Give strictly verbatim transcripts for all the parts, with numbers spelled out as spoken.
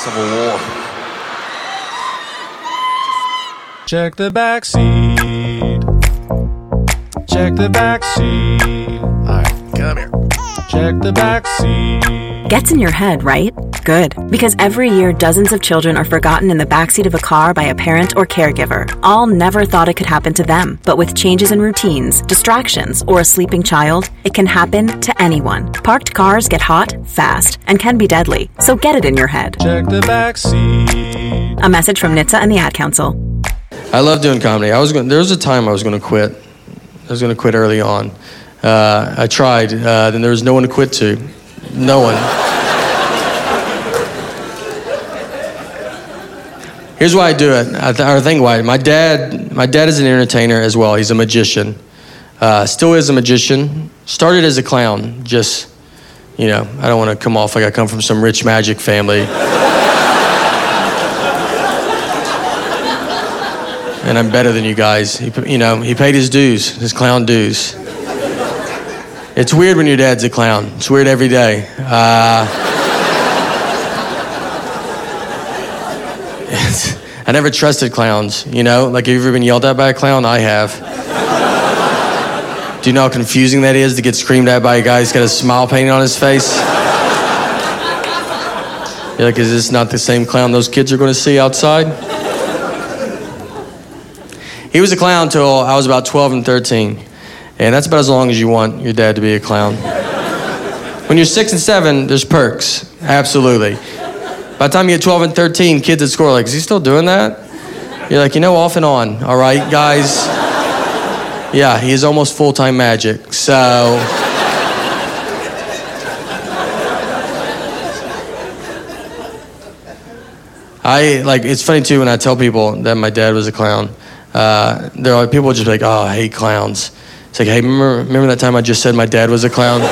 Civil War. Check the back seat. Check the back seat. All right, come here. Check the back seat. Gets in your head, right? Good. Because every year, dozens of children are forgotten in the backseat of a car by a parent or caregiver. All never thought it could happen to them. But with changes in routines, distractions, or a sleeping child, it can happen to anyone. Parked cars get hot, fast, and can be deadly. So get it in your head. Check the back seat. A message from N H T S A and the Ad Council. I love doing comedy. I was going. There was a time I was going to quit. I was going to quit early on. Uh, I tried. Uh, then there was no one to quit to. No one. Here's why I do it. I, th- I think why. My dad. My dad is an entertainer as well. He's a magician. Uh, still is a magician. Started as a clown. Just, you know, I don't want to come off like I come from some rich magic family. And I'm better than you guys. He, you know, he paid his dues, his clown dues. It's weird when your dad's a clown. It's weird every day. Uh, I never trusted clowns, you know? Like, have you ever been yelled at by a clown? I have. Do you know how confusing that is to get screamed at by a guy who's got a smile painted on his face? You're like, is this not the same clown those kids are going to see outside? He was a clown till I was about twelve and thirteen. And that's about as long as you want your dad to be a clown. When you're six and seven, there's perks. Absolutely. By the time you get twelve and thirteen, kids at school are like, is he still doing that? You're like, you know, off and on. All right, guys. Yeah, he is almost full-time magic. So... I, like, it's funny, too, when I tell people that my dad was a clown. Uh, there are people just be like, oh, I hate clowns. It's like, hey, remember, remember that time I just said my dad was a clown?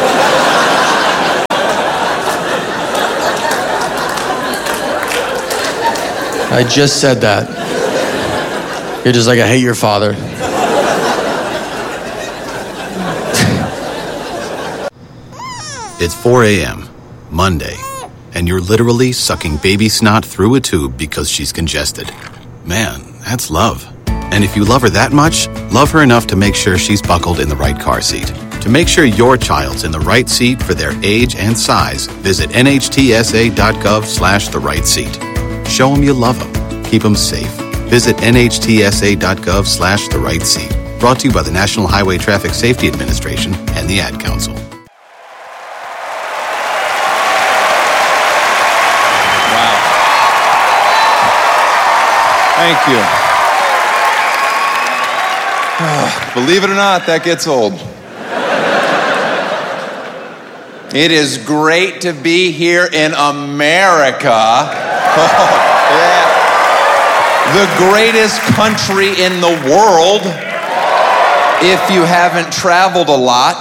I just said that. You're just like, I hate your father. It's four a.m., Monday, and you're literally sucking baby snot through a tube because she's congested. Man, that's love. And if you love her that much, love her enough to make sure she's buckled in the right car seat. To make sure your child's in the right seat for their age and size, visit N H T S A dot gov slash the right seat. Show them you love them. Keep them safe. Visit N H T S A dot gov slash the right seat. Brought to you by the National Highway Traffic Safety Administration and the Ad Council. Wow. Thank you. Believe it or not, that gets old. It is great to be here in America. Oh, yeah. The greatest country in the world, if you haven't traveled a lot.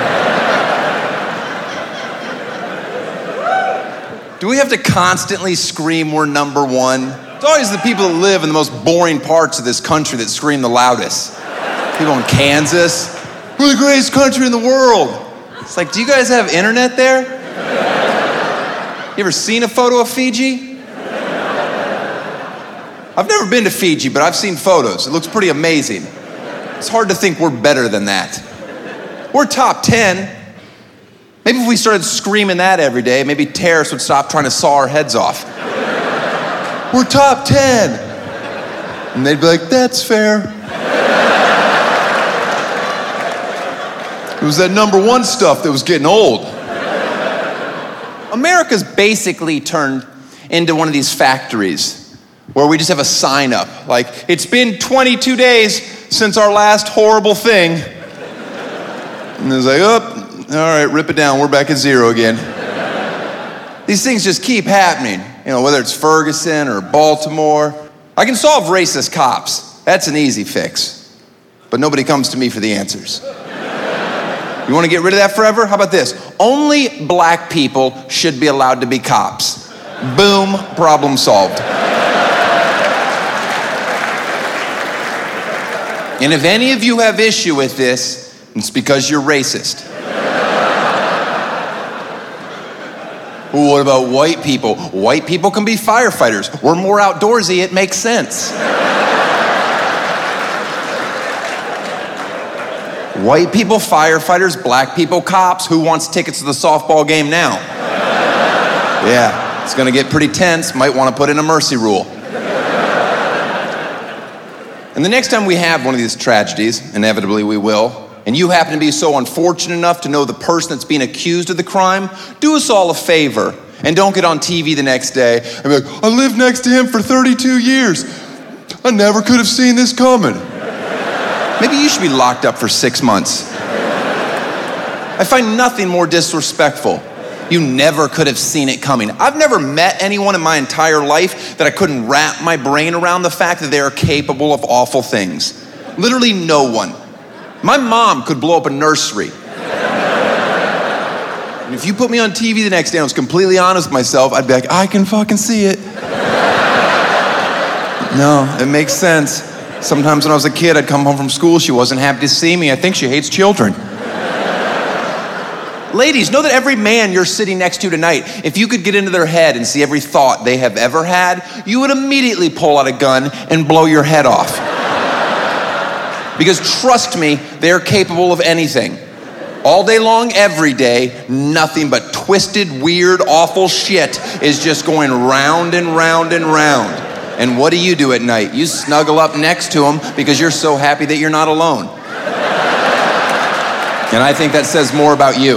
Do we have to constantly scream we're number one? It's always the people that live in the most boring parts of this country that scream the loudest. People in Kansas, we're the greatest country in the world. It's like, do you guys have internet there? You ever seen a photo of Fiji? I've never been to Fiji, but I've seen photos. It looks pretty amazing. It's hard to think we're better than that. We're top ten. Maybe if we started screaming that every day, maybe terrorists would stop trying to saw our heads off. We're top ten. And they'd be like, that's fair. It was that number one stuff that was getting old. America's basically turned into one of these factories where we just have a sign up, like, it's been twenty-two days since our last horrible thing. And it's like, oh, all right, rip it down, we're back at zero again. These things just keep happening, you know, whether it's Ferguson or Baltimore. I can solve racist cops. That's an easy fix. But nobody comes to me for the answers. You want to get rid of that forever? How about this? Only black people should be allowed to be cops. Boom, problem solved. And if any of you have issue with this, it's because you're racist. Well, what about white people? White people can be firefighters. We're more outdoorsy, it makes sense. White people, firefighters, black people, cops. Who wants tickets to the softball game now? Yeah, it's gonna get pretty tense. Might wanna put in a mercy rule. And the next time we have one of these tragedies, inevitably we will, and you happen to be so unfortunate enough to know the person that's being accused of the crime, do us all a favor and don't get on T V the next day and be like, I lived next to him for thirty-two years. I never could have seen this coming. Maybe you should be locked up for six months. I find nothing more disrespectful. You never could have seen it coming. I've never met anyone in my entire life that I couldn't wrap my brain around the fact that they are capable of awful things. Literally no one. My mom could blow up a nursery. And if you put me on T V the next day and I was completely honest with myself, I'd be like, I can fucking see it. No, it makes sense. Sometimes when I was a kid, I'd come home from school, she wasn't happy to see me. I think she hates children. Ladies, know that every man you're sitting next to tonight, if you could get into their head and see every thought they have ever had, you would immediately pull out a gun and blow your head off. Because trust me, they're capable of anything. All day long, every day, nothing but twisted, weird, awful shit is just going round and round and round. And what do you do at night? You snuggle up next to them because you're so happy that you're not alone. And I think that says more about you.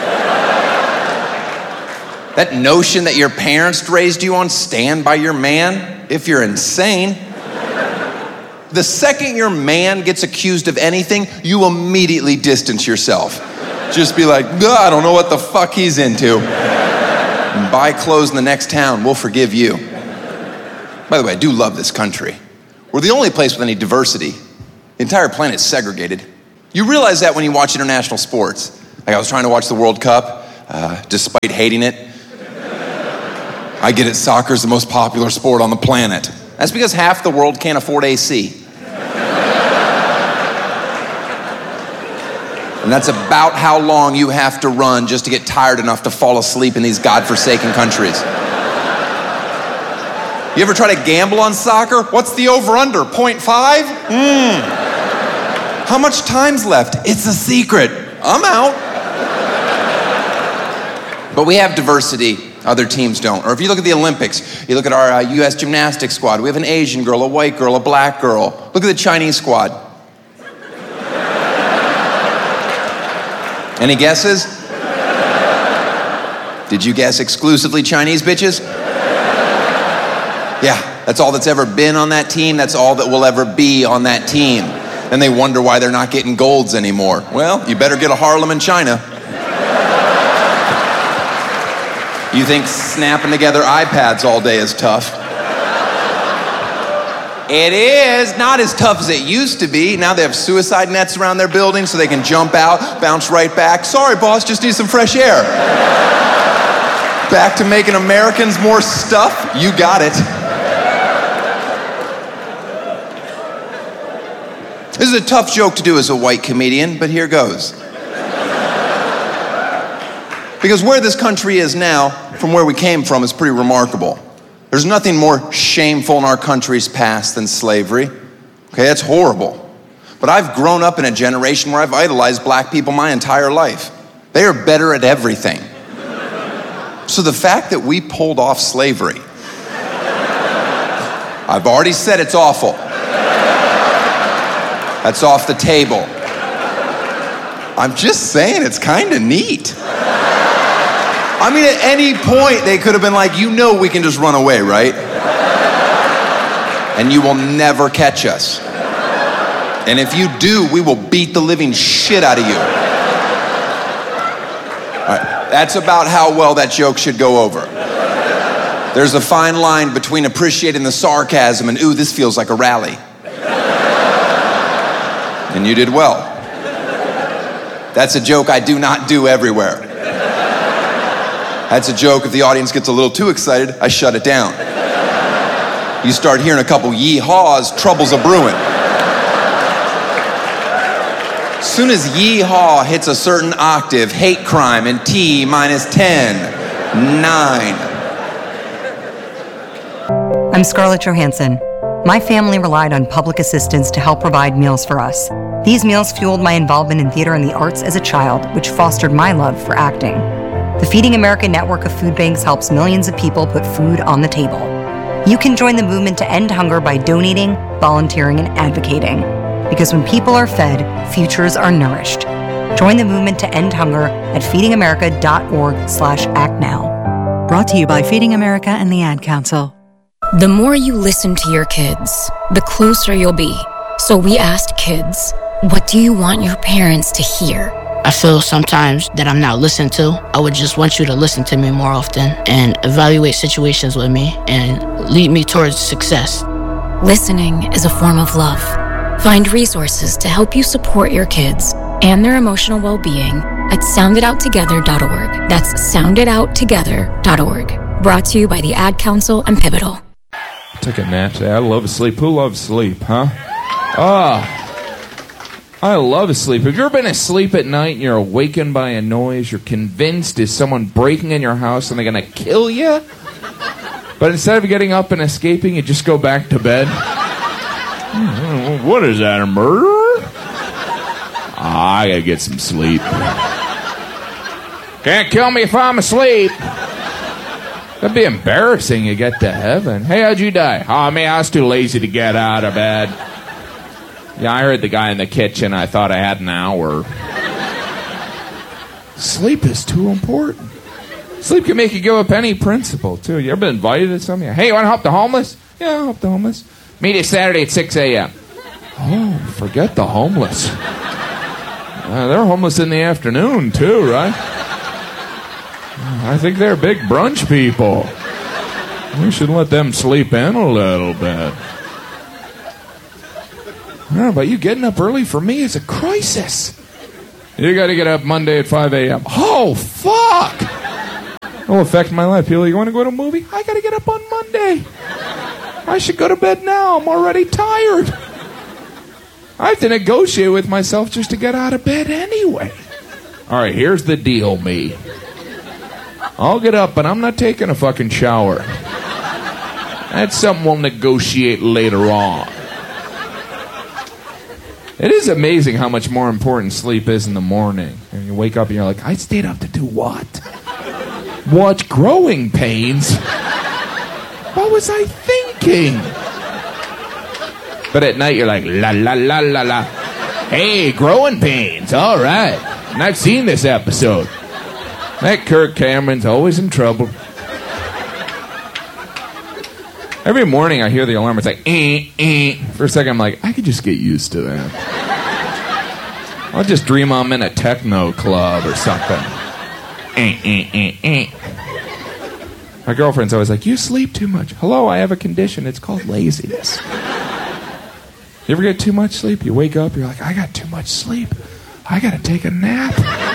That notion that your parents raised you on, stand by your man, if you're insane. The second your man gets accused of anything, you immediately distance yourself. Just be like, I don't know what the fuck he's into. And buy clothes in the next town, we'll forgive you. By the way, I do love this country. We're the only place with any diversity. The entire planet's segregated. You realize that when you watch international sports. Like I was trying to watch the World Cup, uh, despite hating it. I get it, soccer's the most popular sport on the planet. That's because half the world can't afford A C. And that's about how long you have to run just to get tired enough to fall asleep in these godforsaken countries. You ever try to gamble on soccer? What's the over-under, point five? Mm. How much time's left? It's a secret. I'm out. But we have diversity. Other teams don't. Or if you look at the Olympics, you look at our uh, U S gymnastics squad. We have an Asian girl, a white girl, a black girl. Look at the Chinese squad. Any guesses? Did you guess exclusively Chinese bitches? Yeah, that's all that's ever been on that team. That's all that will ever be on that team. And they wonder why they're not getting golds anymore. Well, you better get a Harlem in China. You think snapping together iPads all day is tough? It is not as tough as it used to be. Now they have suicide nets around their building so they can jump out, bounce right back. Sorry, boss, just need some fresh air. Back to making Americans more stuff? You got it. This is a tough joke to do as a white comedian, but here goes. Because where this country is now, from where we came from, is pretty remarkable. There's nothing more shameful in our country's past than slavery. Okay, that's horrible. But I've grown up in a generation where I've idolized black people my entire life. They are better at everything. So the fact that we pulled off slavery, I've already said it's awful. That's off the table. I'm just saying it's kind of neat. I mean, at any point, they could have been like, you know we can just run away, right? And you will never catch us. And if you do, we will beat the living shit out of you. All right, that's about how well that joke should go over. There's a fine line between appreciating the sarcasm and, ooh, this feels like a rally. And you did well. That's a joke I do not do everywhere. That's a joke, if the audience gets a little too excited, I shut it down. You start hearing a couple yee-haws, trouble's a brewing. Soon as yee-haw hits a certain octave, hate crime and T minus ten. nine. I'm Scarlett Johansson. My family relied on public assistance to help provide meals for us. These meals fueled my involvement in theater and the arts as a child, which fostered my love for acting. The Feeding America network of food banks helps millions of people put food on the table. You can join the movement to end hunger by donating, volunteering, and advocating. Because when people are fed, futures are nourished. Join the movement to end hunger at feedingamerica.org slash act now. Brought to you by Feeding America and the Ad Council. The more you listen to your kids, the closer you'll be. So we asked kids, what do you want your parents to hear? I feel sometimes that I'm not listened to. I would just want you to listen to me more often and evaluate situations with me and lead me towards success. Listening is a form of love. Find resources to help you support your kids and their emotional well-being at sound it out together dot org. That's sound it out together dot org. Brought to you by the Ad Council and Pivotal. Take a nap today. I love sleep. Who loves sleep, huh? Ah. I love sleep. Have you ever been asleep at night and you're awakened by a noise? You're convinced is someone breaking in your house and they're going to kill you? But instead of getting up and escaping, you just go back to bed? What is that, a murderer? Ah, I got to get some sleep. Can't kill me if I'm asleep. That'd be embarrassing. You get to heaven. Hey, how'd you die? Oh, man, I was too lazy to get out of bed. Yeah, I heard the guy in the kitchen. I thought I had an hour. Sleep is too important. Sleep can make you give up any principle, too. You ever been invited to something? Hey, you want to help the homeless? Yeah, I'll help the homeless. Meet you Saturday at six a.m. Oh, forget the homeless. Uh, they're homeless in the afternoon, too, right? I think they're big brunch people. We should let them sleep in a little bit. I don't know about you, getting up early for me is a crisis. You got to get up Monday at five a.m. Oh, fuck! It'll affect my life. People, you want to go to a movie? I got to get up on Monday. I should go to bed now. I'm already tired. I have to negotiate with myself just to get out of bed anyway. All right, here's the deal, me. I'll get up, but I'm not taking a fucking shower. That's something we'll negotiate later on. It is amazing how much more important sleep is in the morning. And you wake up and you're like, I stayed up to do what? Watch Growing Pains? What was I thinking? But at night you're like, la la la la la. Hey, Growing Pains, all right. And I've seen this episode. That Kirk Cameron's always in trouble. Every morning I hear the alarm. It's like, eh, eh. For a second I'm like, I could just get used to that. I'll just dream I'm in a techno club or something. Eh, eh, eh, eh. My girlfriend's always like, you sleep too much. Hello, I have a condition. It's called laziness. You ever get too much sleep? You wake up, you're like, I got too much sleep. I got to take a nap.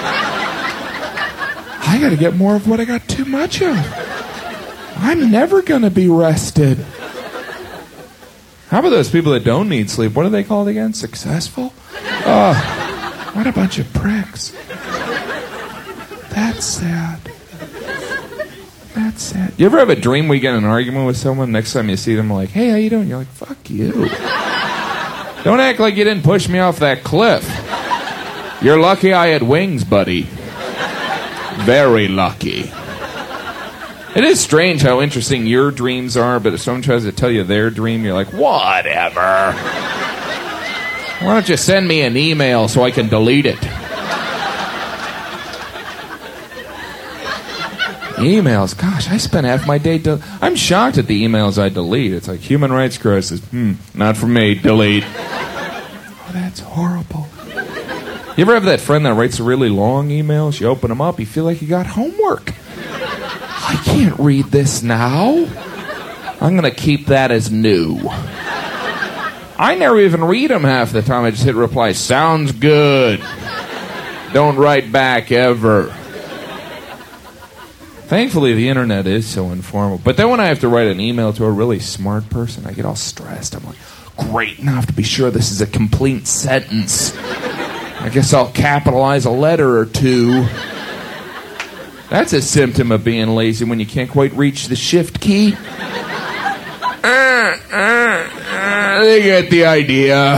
I got to get more of what I got too much of. I'm never going to be rested. How about those people that don't need sleep? What are they called again? Successful? Oh, what a bunch of pricks. That's sad. That's sad. You ever have a dream where you get in an argument with someone? Next time you see them, like, hey, how you doing? You're like, fuck you. Don't act like you didn't push me off that cliff. You're lucky I had wings, buddy. Very lucky. It is strange how interesting your dreams are, but if someone tries to tell you their dream, you're like, whatever. Why don't you send me an email so I can delete it? Emails. Gosh, I spend half my day... De- I'm shocked at the emails I delete. It's like, human rights crisis. Hmm, not for me. Delete. Oh, that's horrible. You ever have that friend that writes really long emails? You open them up, you feel like you got homework. I can't read this now. I'm going to keep that as new. I never even read them half the time. I just hit reply. Sounds good. Don't write back ever. Thankfully, the internet is so informal. But then when I have to write an email to a really smart person, I get all stressed. I'm like, great, now I have to be sure this is a complete sentence. I guess I'll capitalize a letter or two. That's a symptom of being lazy when you can't quite reach the shift key. Uh, uh, uh, they get the idea.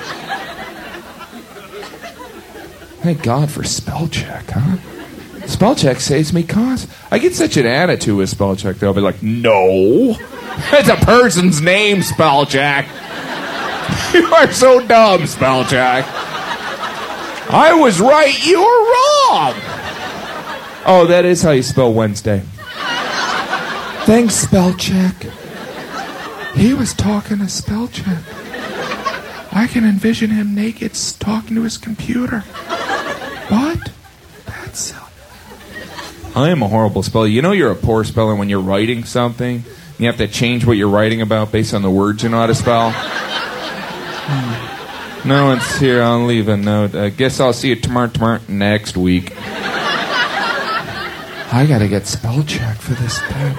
Thank God for spell check, huh? Spell check saves me cause. I get such an attitude with spell check, though. I'll be like, no. That's a person's name, spell check. You are so dumb, spell check. I was right, you were wrong. Oh, that is how you spell Wednesday. Thanks, spell check. He was talking to spell check. I can envision him naked talking to his computer. What? That's silly. I am a horrible speller. You know you're a poor speller when you're writing something, and you have to change what you're writing about based on the words you know how to spell. Hmm. No one's here. I'll leave a note. I guess I'll see you tomorrow, tomorrow, next week. I gotta get spell check for this thing.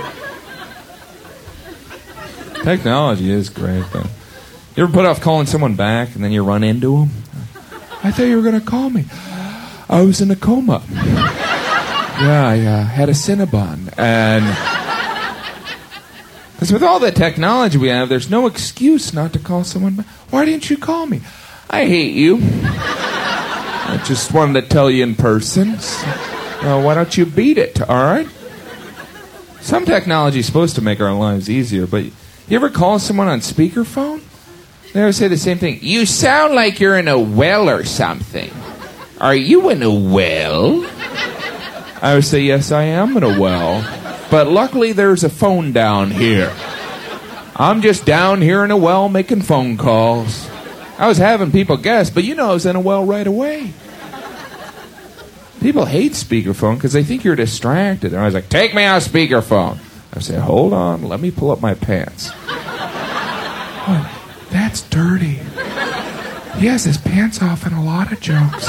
Technology is great, though. You ever put off calling someone back, and then you run into them? I thought you were gonna call me. I was in a coma. Yeah, I uh, had a Cinnabon, and because with all the technology we have, there's no excuse not to call someone back. Why didn't you call me? I hate you. I just wanted to tell you in person. So, uh, why don't you beat it, all right? Some technology is supposed to make our lives easier, but you ever call someone on speakerphone? They always say the same thing. You sound like you're in a well or something. Are you in a well? I always say, yes, I am in a well. But luckily, there's a phone down here. I'm just down here in a well making phone calls. I was having people guess, but you know I was in a well right away. People hate speakerphone because they think you're distracted. They're always like, take me off speakerphone. I say, hold on, let me pull up my pants. Oh, that's dirty. He has his pants off in a lot of jokes.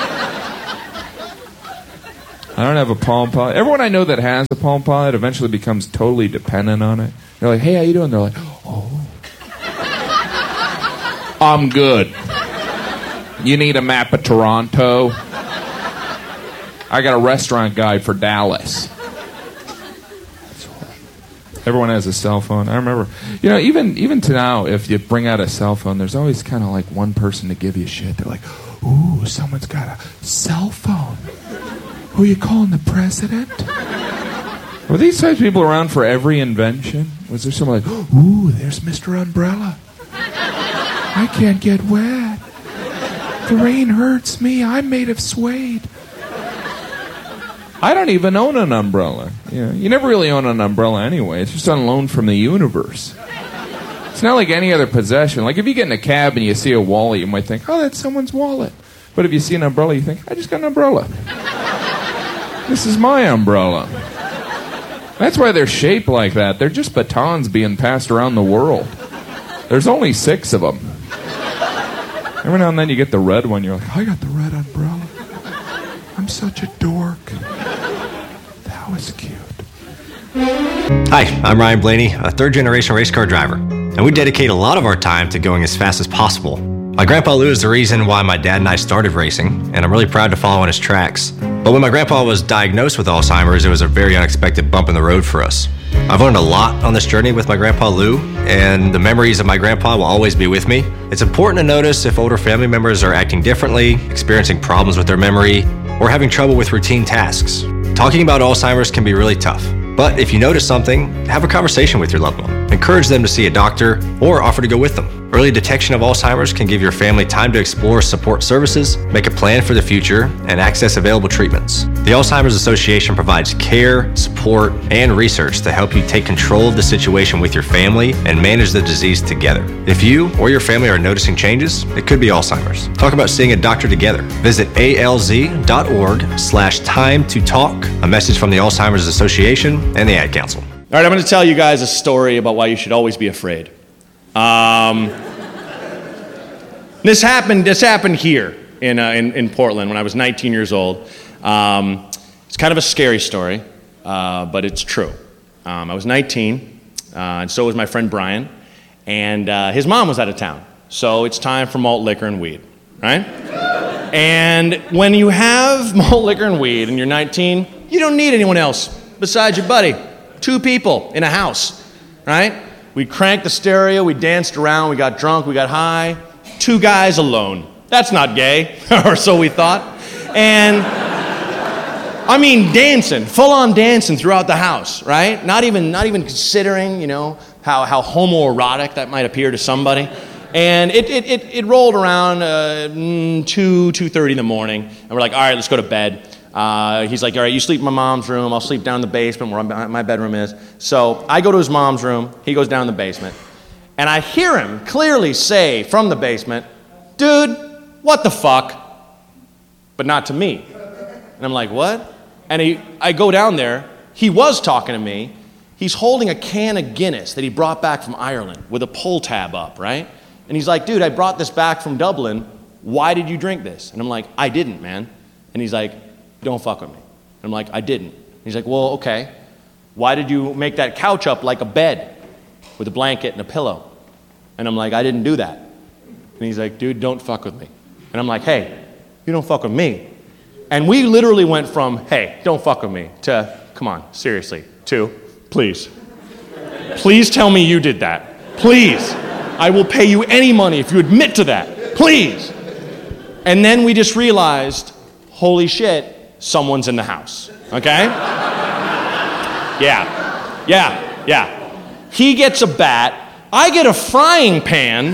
I don't have a Palm Pilot. Everyone I know that has a Palm Pilot eventually becomes totally dependent on it. They're like, hey, how you doing? They're like, oh. I'm good. You need a map of Toronto? I got a restaurant guide for Dallas. Everyone has a cell phone. I remember, you know, even even to now, if you bring out a cell phone, there's always kind of like one person to give you shit. They're like, ooh, someone's got a cell phone. Who are you calling, the president? Were these types of people around for every invention? Was there someone like, ooh, there's Mister Umbrella. I can't get wet. The rain hurts me. I'm made of suede. I don't even own an umbrella. You know, you never really own an umbrella anyway. It's just on loan from the universe. It's not like any other possession. Like if you get in a cab and you see a wallet, you might think, oh, that's someone's wallet. But if you see an umbrella, you think, I just got an umbrella. This is my umbrella. That's why they're shaped like that. They're just batons being passed around the world. There's only six of them. Every now and then you get the red one. You're like, I got the red umbrella. I'm such a dork. That was cute. Hi, I'm Ryan Blaney, a third-generation race car driver, and we dedicate a lot of our time to going as fast as possible. My grandpa Lou is the reason why my dad and I started racing, and I'm really proud to follow in his tracks. But when my grandpa was diagnosed with Alzheimer's, it was a very unexpected bump in the road for us. I've learned a lot on this journey with my grandpa Lou, and the memories of my grandpa will always be with me. It's important to notice if older family members are acting differently, experiencing problems with their memory, or having trouble with routine tasks. Talking about Alzheimer's can be really tough, but if you notice something, have a conversation with your loved one. Encourage them to see a doctor or offer to go with them. Early detection of Alzheimer's can give your family time to explore support services, make a plan for the future, and access available treatments. The Alzheimer's Association provides care, support, and research to help you take control of the situation with your family and manage the disease together. If you or your family are noticing changes, it could be Alzheimer's. Talk about seeing a doctor together. Visit alz.org slash time to talk. A message from the Alzheimer's Association and the Ad Council. All right, I'm going to tell you guys a story about why you should always be afraid. Um, this happened. This happened here in, uh, in in Portland when I was nineteen years old. Um, it's kind of a scary story, uh, but it's true. Um, I was nineteen, uh, and so was my friend Brian, and uh, his mom was out of town. So it's time for malt liquor and weed, right? And when you have malt liquor and weed and you're nineteen, You don't need anyone else besides your buddy. Two people in a house, right? We cranked the stereo, we danced around, we got drunk, we got high. Two guys alone. That's not gay, or so we thought. And I mean dancing, full on dancing throughout the house, right? Not even not even considering, you know, how, how homoerotic that might appear to somebody. And it it it, it rolled around uh, two, two thirty in the morning, and we're like, all right, let's go to bed. Uh, he's like, all right, you sleep in my mom's room, I'll sleep down in the basement where my bedroom is. So I go to his mom's room, he goes down in the basement, and I hear him clearly say from the basement, dude, what the fuck? But not to me. And I'm like, what? And he, I go down there, he was talking to me, he's holding a can of Guinness that he brought back from Ireland with a pull tab up, right? And he's like, dude, I brought this back from Dublin, why did you drink this? And I'm like, I didn't, man. And he's like, don't fuck with me. And I'm like, I didn't. He's like, well, okay. Why did you make that couch up like a bed with a blanket and a pillow? And I'm like, I didn't do that. And he's like, dude, don't fuck with me. And I'm like, hey, you don't fuck with me. And we literally went from, hey, don't fuck with me, to, come on, seriously, to, please. Please tell me you did that. Please. I will pay you any money if you admit to that. Please. And then we just realized, holy shit, someone's in the house, okay? Yeah, yeah, yeah. He gets a bat, I get a frying pan,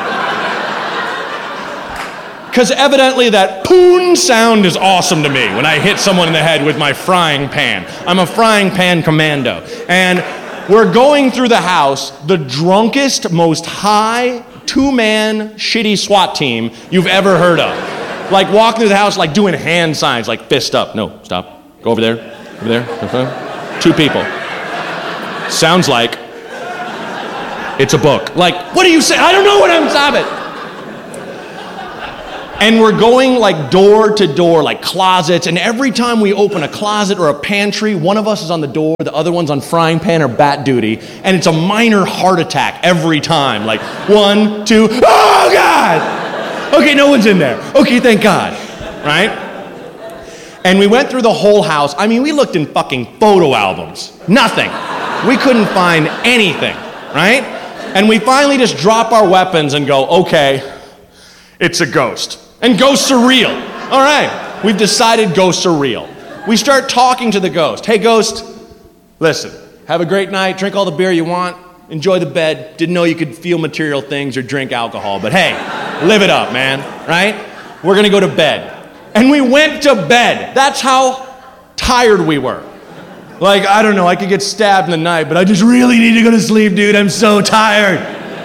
because evidently that poon sound is awesome to me when I hit someone in the head with my frying pan. I'm a frying pan commando. And we're going through the house, the drunkest, most high, two-man, shitty SWAT team you've ever heard of. Like walking through the house, like doing hand signs, like fist up. No, stop. Go over there. Over there. Okay. Two people. Sounds like it's a book. Like, what do you say? I don't know what I'm. Stop it. And we're going like door to door, like closets. And every time we open a closet or a pantry, one of us is on the door, the other one's on frying pan or bat duty. And it's a minor heart attack every time. Like one, two, oh God! Okay, no one's in there. Okay, thank God, right? And we went through the whole house. I mean, we looked in fucking photo albums. Nothing. We couldn't find anything, right? And we finally just drop our weapons and go, okay, it's a ghost. And ghosts are real. All right, we've decided ghosts are real. We start talking to the ghost. Hey, ghost, listen, have a great night, drink all the beer you want, enjoy the bed. Didn't know you could feel material things or drink alcohol, but hey, live it up, man, right? We're gonna go to bed. And we went to bed. That's how tired we were. Like, I don't know, I could get stabbed in the night, but I just really need to go to sleep, dude. I'm so tired.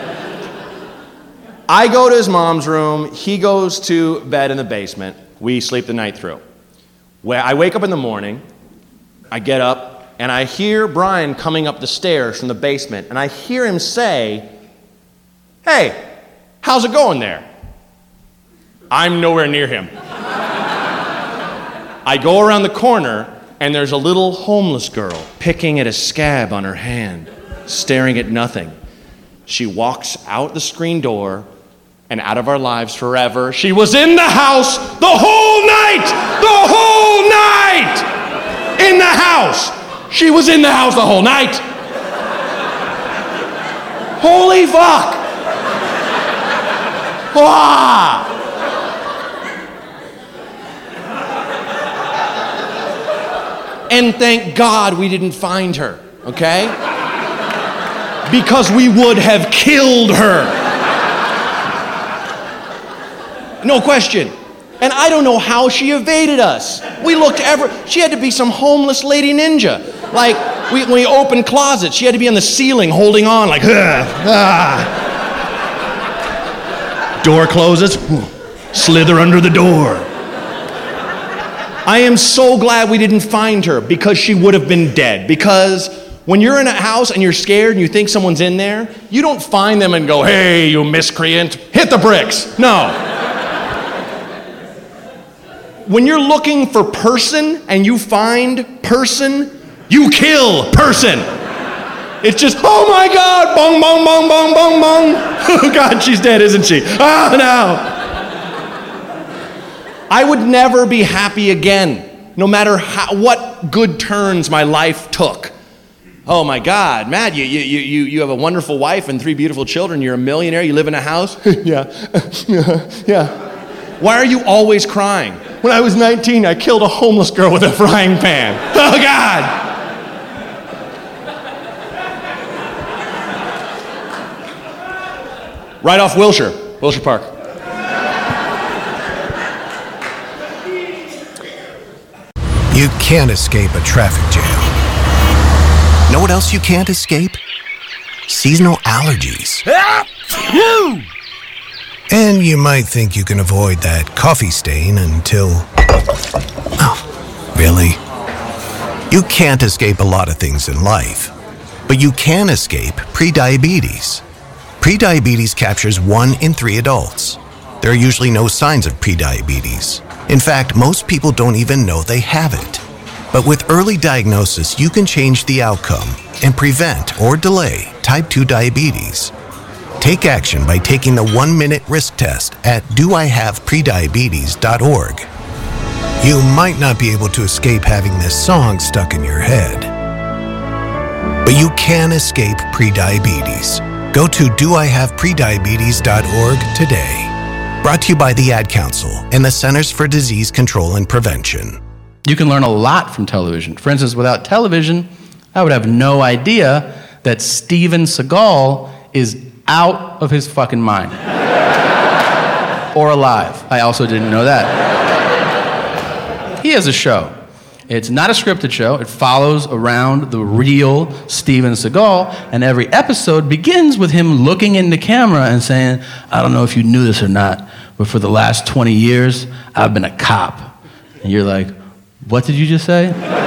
I go to his mom's room. He goes to bed in the basement. We sleep the night through. Where I wake up in the morning, I get up, and I hear Brian coming up the stairs from the basement, and I hear him say, hey, how's it going there? I'm nowhere near him. I go around the corner, and there's a little homeless girl picking at a scab on her hand, staring at nothing. She walks out the screen door and out of our lives forever. She was in the house the whole night! The whole night! In the house! She was in the house the whole night! Holy fuck! Ah! And thank God we didn't find her, okay? Because we would have killed her. No question. And I don't know how she evaded us. We looked ever, she had to be some homeless lady ninja. Like, we, when we opened closets, she had to be on the ceiling holding on like, ah. Door closes, slither under the door. I am so glad we didn't find her because she would have been dead. Because when you're in a house and you're scared and you think someone's in there, you don't find them and go, hey, you miscreant, hit the bricks. No. When you're looking for person and you find person, you kill person. It's just, oh my God, bong, bong, bong, bong, bong, bong. Oh God, she's dead, isn't she? Oh no. I would never be happy again. no matter how, what good turns my life took. Oh my God, Matt, you, you, you, you have a wonderful wife and three beautiful children. You're a millionaire. You live in a house. yeah, yeah. Why are you always crying? When I was nineteen, I killed a homeless girl with a frying pan. Oh God. Right off Wilshire, Wilshire Park. You can't escape a traffic jam. Know what else you can't escape? Seasonal allergies. And you might think you can avoid that coffee stain until... Oh, really? You can't escape a lot of things in life, but you can escape prediabetes. Prediabetes captures one in three adults. There are usually no signs of prediabetes. In fact, most people don't even know they have it. But with early diagnosis, you can change the outcome and prevent or delay type two diabetes. Take action by taking the one-minute risk test at do I have prediabetes dot org. You might not be able to escape having this song stuck in your head, but you can escape prediabetes. Go to do I have prediabetes dot org today. Brought to you by the Ad Council and the Centers for Disease Control and Prevention. You can learn a lot from television. For instance, without television, I would have no idea that Steven Seagal is out of his fucking mind. Or alive. I also didn't know that. He has a show. It's not a scripted show. It follows around the real Steven Seagal, and every episode begins with him looking in the camera and saying, I don't know if you knew this or not, but for the last twenty years, I've been a cop. And you're like, what did you just say?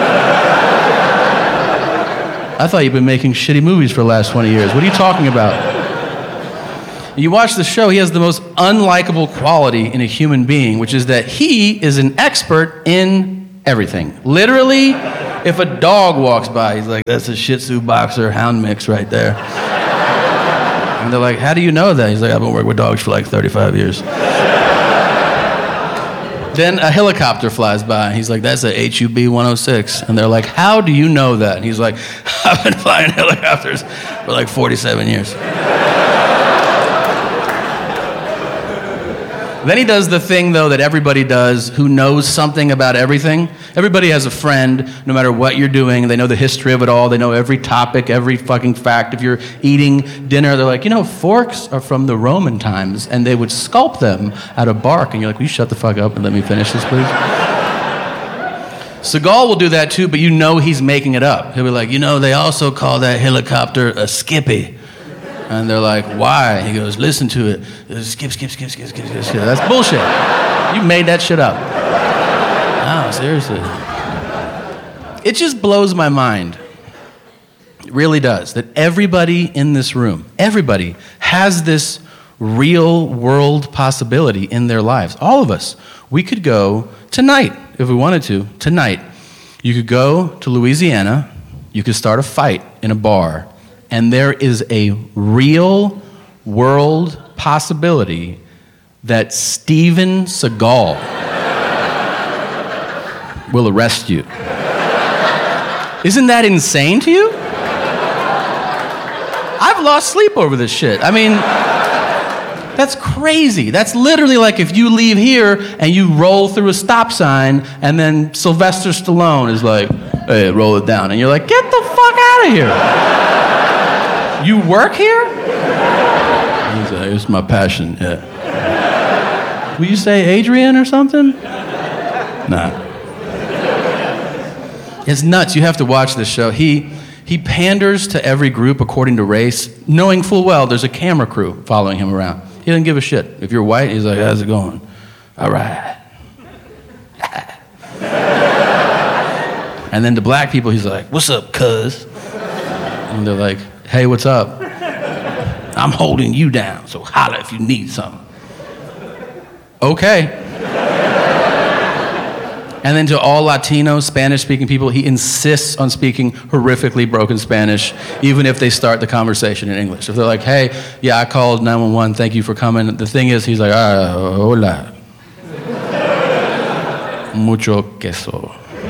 I thought you've been making shitty movies for the last twenty years. What are you talking about? You watch the show, he has the most unlikable quality in a human being, which is that he is an expert in everything. Literally, if a dog walks by, he's like, that's a Shih Tzu boxer hound mix right there. And they're like, how do you know that? He's like, I've been working with dogs for like thirty-five years. Then a helicopter flies by. He's like, that's a H U B one oh six. And they're like, how do you know that? And he's like, I've been flying helicopters for like forty-seven years. Then he does the thing, though, that everybody does who knows something about everything. Everybody has a friend, no matter what you're doing. They know the history of it all. They know every topic, every fucking fact. If you're eating dinner, they're like, you know, forks are from the Roman times, and they would sculpt them out of bark. And you're like, will you shut the fuck up and let me finish this, please? Seagal will do that, too, but you know he's making it up. He'll be like, you know, they also call that helicopter a skippy. And they're like, why? He goes, listen to it. Skip, skip, skip, skip, skip, skip, skip. That's bullshit. You made that shit up. No, seriously. It just blows my mind. It really does. That everybody in this room, everybody has this real world possibility in their lives. All of us. We could go tonight, if we wanted to, tonight. You could go to Louisiana. You could start a fight in a bar. And there is a real world possibility that Steven Seagal will arrest you. Isn't that insane to you? I've lost sleep over this shit. I mean, that's crazy. That's literally like if you leave here and you roll through a stop sign and then Sylvester Stallone is like, hey, roll it down. And you're like, get the fuck out of here. You work here? He's like, it's my passion, yeah. Will you say Adrian or something? Nah. It's nuts. You have to watch this show. He he panders to every group according to race, knowing full well there's a camera crew following him around. He doesn't give a shit. If you're white, he's like, how's it going? All right. And then to black people, he's like, what's up, cuz? And they're like, hey, what's up? I'm holding you down, so holla if you need something. Okay. And then to all Latino, Spanish-speaking people, he insists on speaking horrifically broken Spanish, even if they start the conversation in English. If they're like, hey, yeah, I called nine one one, thank you for coming. The thing is, he's like, ah, hola. Mucho queso.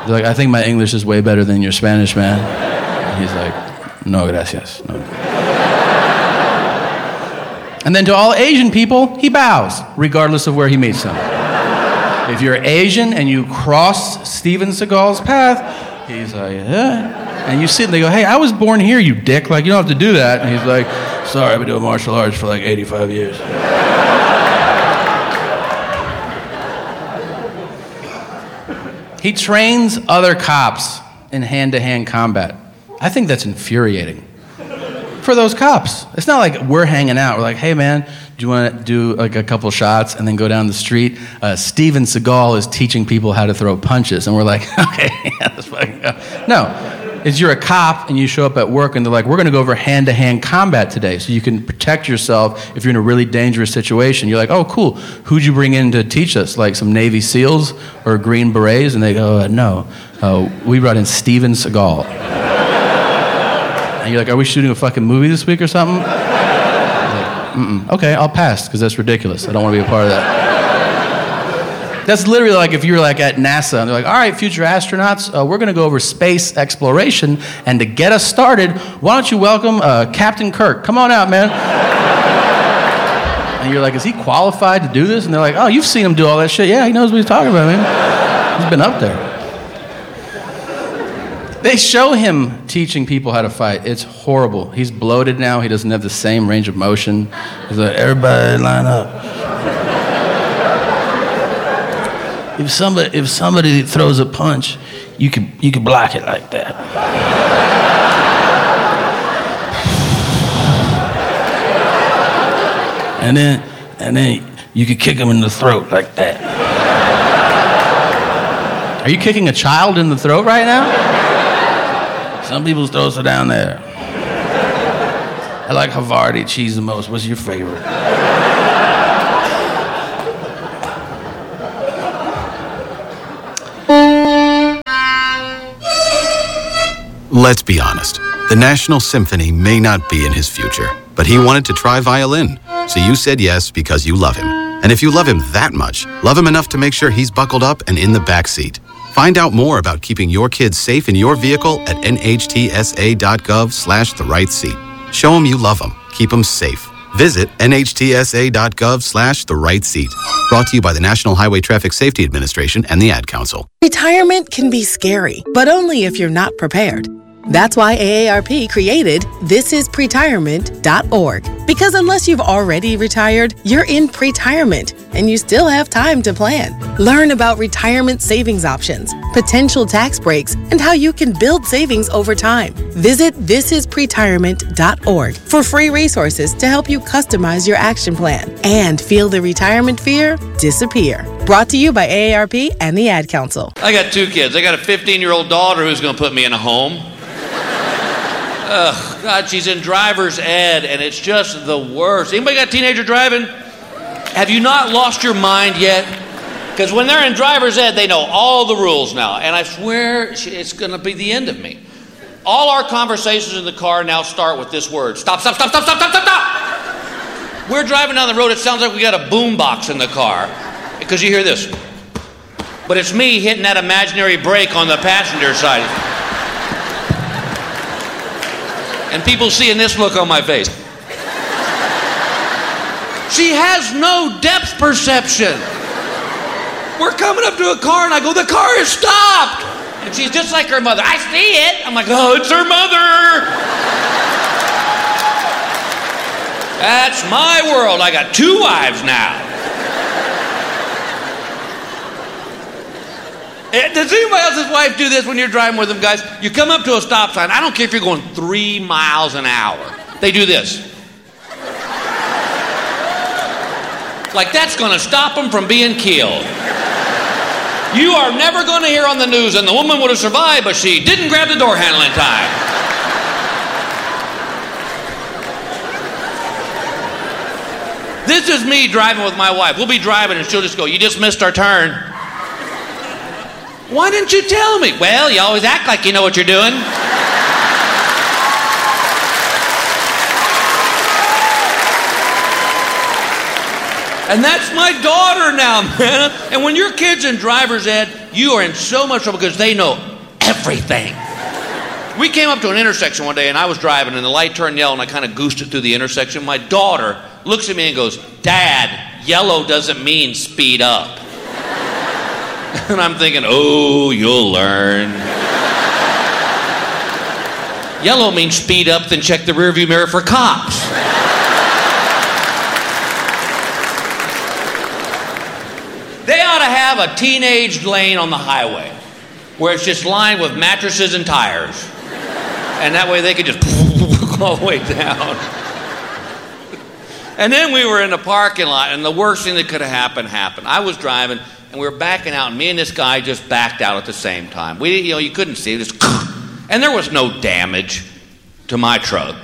They're like, I think my English is way better than your Spanish, man. And he's like, no, gracias. No. And then to all Asian people, he bows, regardless of where he meets them. If you're Asian and you cross Steven Seagal's path, he's like, yeah. And you sit and they go, hey, I was born here, you dick. Like, you don't have to do that. And he's like, sorry, I've been doing martial arts for like eighty-five years. He trains other cops in hand-to-hand combat. I think that's infuriating for those cops. It's not like we're hanging out. We're like, hey, man, do you want to do like a couple shots and then go down the street? Uh, Steven Seagal is teaching people how to throw punches. And we're like, okay, yeah, let's fucking go. No, it's you're a cop and you show up at work and they're like, we're going to go over hand-to-hand combat today so you can protect yourself if you're in a really dangerous situation. You're like, oh, cool. Who'd you bring in to teach us? Like some Navy SEALs or Green Berets? And they go, uh, no, uh, we brought in Steven Seagal. And you're like, are we shooting a fucking movie this week or something? Like, mm-mm. Okay, I'll pass, because that's ridiculous. I don't want to be a part of that. That's literally like if you're like at NASA, and they're like, all right, future astronauts, uh, we're going to go over space exploration, and to get us started, why don't you welcome uh, Captain Kirk? Come on out, man. And you're like, is he qualified to do this? And they're like, oh, you've seen him do all that shit. Yeah, he knows what he's talking about, man. He's been up there. They show him teaching people how to fight. It's horrible. He's bloated now. He doesn't have the same range of motion. He's like, everybody line up. If somebody if somebody throws a punch, you can you can block it like that. And then and then you can kick him in the throat like that. Are you kicking a child in the throat right now? Some people's throats are down there. I like Havarti cheese the most. What's your favorite? Let's be honest. The National Symphony may not be in his future, but he wanted to try violin. So you said yes because you love him. And if you love him that much, love him enough to make sure he's buckled up and in the back seat. Find out more about keeping your kids safe in your vehicle at nhtsa.gov slash the right seat. Show them you love them. Keep them safe. Visit nhtsa.gov slash the right seat. Brought to you by the National Highway Traffic Safety Administration and the Ad Council. Retirement can be scary, but only if you're not prepared. That's why A A R P created this is pretirement dot org. Because unless you've already retired, you're in pretirement, and you still have time to plan. Learn about retirement savings options, potential tax breaks, and how you can build savings over time. Visit this is pretirement dot org for free resources to help you customize your action plan and feel the retirement fear disappear. Brought to you by A A R P and the Ad Council. I got two kids. I got a fifteen-year-old daughter who's going to put me in a home. Ugh, God, she's in driver's ed, and it's just the worst. Anybody got a teenager driving? Have you not lost your mind yet? Because when they're in driver's ed, they know all the rules now, and I swear it's going to be the end of me. All our conversations in the car now start with this word. Stop, stop, stop, stop, stop, stop, stop, stop. We're driving down the road, it sounds like we got a boom box in the car, because you hear this. But it's me hitting that imaginary brake on the passenger side. And people seeing this look on my face. She has no depth perception. We're coming up to a car and I go, the car is stopped. And she's just like her mother. I see it. I'm like, oh, it's her mother. That's my world. I got two wives now. Does anybody else's wife do this when you're driving with them, guys? You come up to a stop sign. I don't care if you're going three miles an hour. They do this. Like that's going to stop them from being killed. You are never going to hear on the news, and the woman would have survived, but she didn't grab the door handle in time. This is me driving with my wife. We'll be driving, and she'll just go, you just missed our turn. Why didn't you tell me? Well, you always act like you know what you're doing. And that's my daughter now, man. And when your kid's in driver's ed, you are in so much trouble because they know everything. We came up to an intersection one day, and I was driving, and the light turned yellow, and I kind of goosed it through the intersection. My daughter looks at me and goes, "Dad, yellow doesn't mean speed up." And I'm thinking, oh, you'll learn. Yellow means speed up, then check the rearview mirror for cops. They ought to have a teenage lane on the highway where it's just lined with mattresses and tires. And that way they could just go all the way down. And then we were in the parking lot, and the worst thing that could have happened happened. I was driving, and we were backing out, and me and this guy just backed out at the same time. We, you know, you couldn't see it, just, and there was no damage to my truck.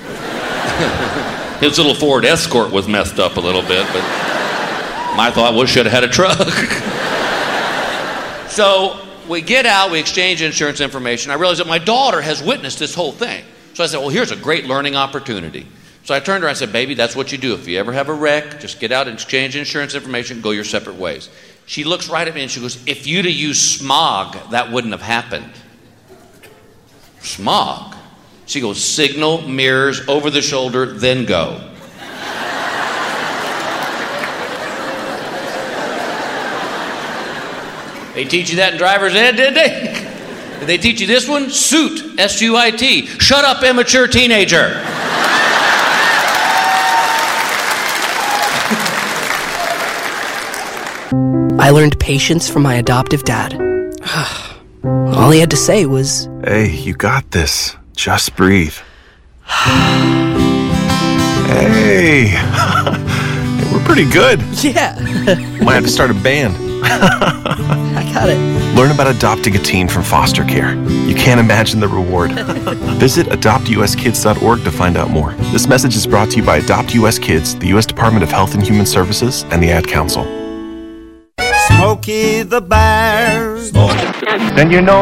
His little Ford Escort was messed up a little bit, but my thought was should have had a truck. So we get out, we exchange insurance information. I realized that my daughter has witnessed this whole thing. So I said, well, here's a great learning opportunity. So I turned to her and I said, baby, that's what you do. If you ever have a wreck, just get out and exchange insurance information, go your separate ways. She looks right at me and she goes, if you'd have used smog, that wouldn't have happened. Smog? She goes, signal, mirrors, over the shoulder, then go. They teach you that in driver's ed, did they? Did they teach you this one? Suit, S U I T. Shut up, immature teenager. I learned patience from my adoptive dad. All he had to say was, "Hey, you got this. Just breathe." Hey, we're pretty good. Yeah. Might have to start a band. I got it. Learn about adopting a teen from foster care. You can't imagine the reward. Visit adopt u s kids dot org to find out more. This message is brought to you by Adopt U S Kids, the U S Department of Health and Human Services, and the Ad Council. Smokey the Bear. Then you know